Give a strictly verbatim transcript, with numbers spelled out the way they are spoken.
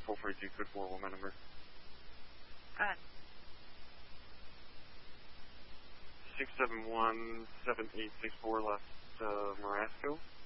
four forty-two, code four, one my number. Uh, six seven one, seven eight six four left uh, Marasco.